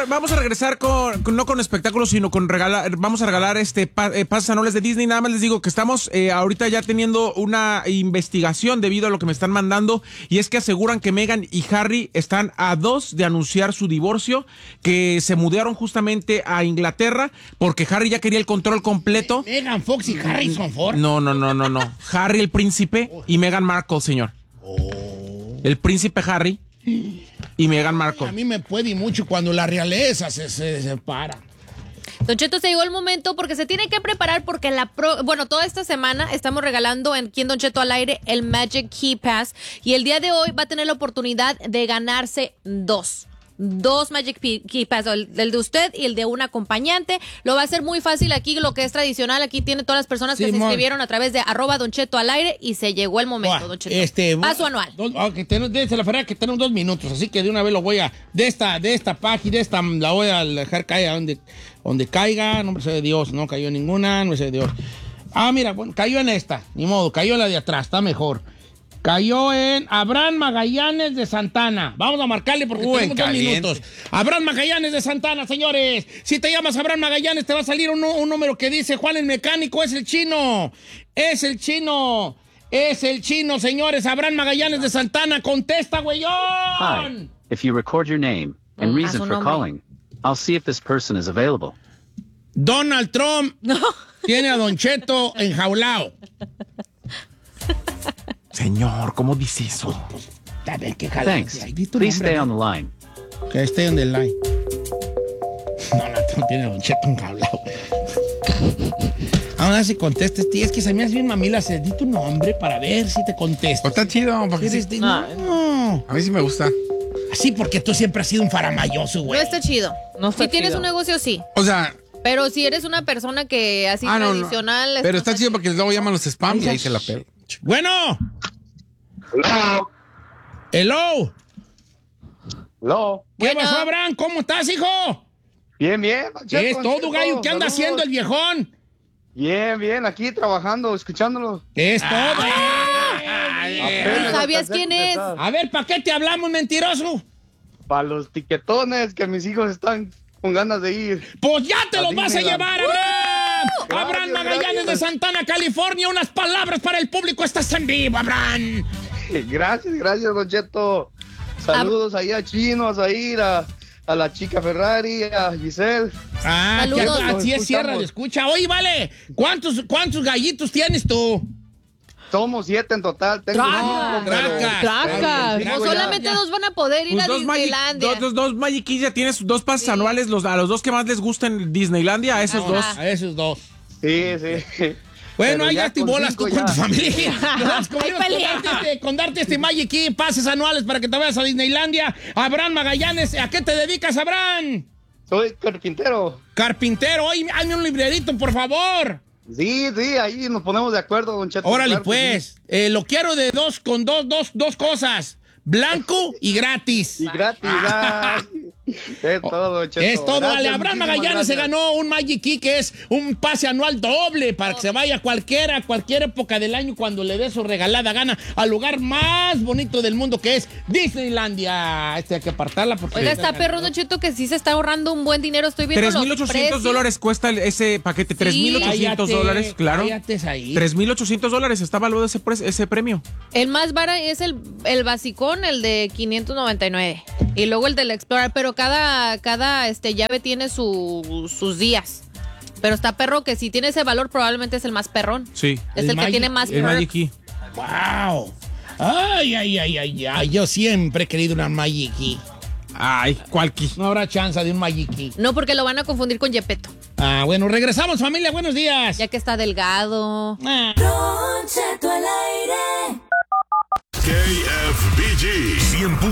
Vamos a regresar no con espectáculos, sino con vamos a regalar pases anuales de Disney. Nada más les digo que estamos ahorita ya teniendo una investigación debido a lo que me están mandando, y es que aseguran que Meghan y Harry están a 2 de anunciar su divorcio, que se mudaron justamente a Inglaterra porque Harry ya quería el control completo. Megan Fox y Harrison Ford. No. Harry el príncipe y Meghan Markle, señor. El príncipe Harry y Meghan Markle. A mí me puede mucho cuando la realeza se separa. Don Cheto, se llegó el momento porque se tiene que preparar porque toda esta semana estamos regalando aquí en Don Cheto al aire el Magic Key Pass, y el día de hoy va a tener la oportunidad de ganarse dos Magic Key Pass, el de usted y el de un acompañante. Lo va a hacer muy fácil aquí, lo que es tradicional. Aquí tiene todas las personas que se inscribieron a través de @Don Cheto al aire, y se llegó el momento, Don Cheto. Paso anual. Desde la feria que tenemos 2 minutos, así que de una vez lo voy a, de esta página, la voy a dejar caer donde caiga. Nombre sea de Dios, no cayó en ninguna, no sea de Dios. Mira, bueno, cayó en esta, ni modo, cayó en la de atrás, está mejor. Cayó en Abraham Magallanes de Santana. Vamos a marcarle porque tenemos 2 minutos. Abraham Magallanes de Santana, señores. Si te llamas Abraham Magallanes, te va a salir un número que dice Juan el Mecánico. Es el chino. Es el chino, señores. Abraham Magallanes de Santana. Contesta, güeyón. Hi. If you record your name and reason for calling, I'll see if this person is available. Donald Trump tiene a Don Cheto enjaulado. Señor, ¿cómo dice eso? Thanks. Please stay on the line. Que stay on the line. No tiene Don Cheto enjaulado. Ahora si contestes, tío, es que se me hace bien mamila. Di tu nombre para ver si te contesto. Está chido. No. A mí sí me gusta. Así porque tú siempre has sido un faramayoso, güey. No está chido. Si tienes un negocio, sí. O sea... Pero si eres una persona que así tradicional... No. Pero está chido porque luego llaman los spam y ahí se la pegan. Bueno. Hello. ¿Qué pasó, Abraham? ¿Cómo estás, hijo? Bien. ¿Qué es todo, gallo? ¿Qué anda haciendo el viejón? Bien, aquí trabajando, escuchándolo. ¿Qué es todo? ¿Sabías quién es? A ver, ¿para qué te hablamos, mentiroso? Para los tiquetones que mis hijos están con ganas de ir. Pues ya te los vas a llevar, Abraham. Abraham Magallanes de Santana, California. Unas palabras para el público. Estás en vivo, Abraham. Gracias, Don Cheto. Saludos ahí a Chino, a Zair, a la chica Ferrari, a Giselle. Así es, cierra de escucha. Oye, vale, ¿cuántos gallitos tienes tú? Somos 7 en total. Tracas. No solamente 2 van a poder ir a Disneylandia. Dos Magic Keys, ya tienes 2 pases anuales a los 2 que más les gustan en Disneylandia, a esos 2. A esos 2. Sí. Bueno, ahí ya te bolas tú con tu familia. Con darte este Magic Key, pases anuales para que te vayas a Disneylandia. Abraham Magallanes, ¿a qué te dedicas, Abraham? Soy carpintero. Oye, hazme un librerito, por favor. Sí, ahí nos ponemos de acuerdo, Don Cheto. Órale, claro, pues. Sí. Lo quiero de dos cosas. Blanco y gratis. Es todo, Cheto. Es todo, vale. Abraham Magallanes se ganó un Magic Key, que es un pase anual doble para que se vaya cualquier época del año, cuando le dé su regalada gana, al lugar más bonito del mundo, que es Disneylandia. Hay que apartarla porque... Oiga, está perro, Don Cheto, que sí se está ahorrando un buen dinero. Estoy viendo $3,800 cuesta ese paquete. $3,800, claro. $3,800 está valuado ese premio. El más barato es el basicón, el de $599. Y luego el del Explorer, pero cada llave tiene sus días. Pero está perro que si tiene ese valor, probablemente es el más perrón. Sí. Es el que tiene más el Magic Key. ¡Wow! Ay, yo siempre he querido una Magic Key. Ay, ¿cuál Key? No habrá chance de un Magic Key. No, porque lo van a confundir con Gepetto. Bueno, regresamos, familia, buenos días. Ya que está delgado. Don Cheto al aire. KFBG 100.